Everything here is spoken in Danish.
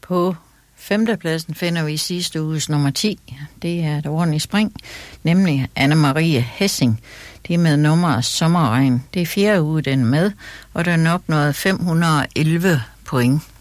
På 5. pladsen finder vi sidste uges nummer 10. Det er et ordentligt spring, nemlig Anne-Marie Hessing. Det er med nummeret Sommerregn. Det er 4. uge, den er med, og der er nok noget 511 point.